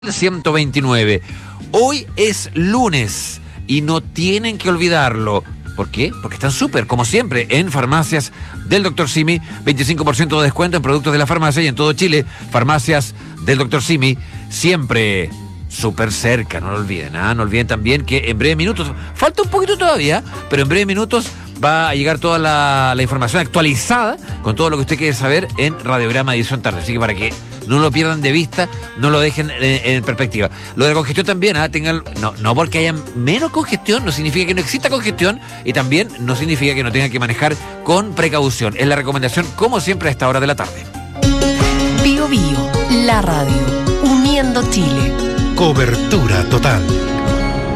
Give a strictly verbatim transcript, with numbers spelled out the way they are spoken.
ciento veintinueve. Hoy es lunes y no tienen que olvidarlo. ¿Por qué? Porque están súper, como siempre, en farmacias del doctor Simi. veinticinco por ciento de descuento en productos de la farmacia y en todo Chile. Farmacias del doctor Simi, siempre súper cerca, no lo olviden. ¿ah? No olviden también que en breves minutos, falta un poquito todavía, pero en breves minutos va a llegar toda la, la información actualizada con todo lo que usted quiere saber en Radiograma Edición Tarde. Así que para que no lo pierdan de vista, no lo dejen en, en perspectiva. Lo de la congestión también, ¿ah? Tengan, no, no porque haya menos congestión, no significa que no exista congestión y también no significa que no tengan que manejar con precaución. Es la recomendación, como siempre, a esta hora de la tarde. Bio Bio, la radio, uniendo Chile. Cobertura total.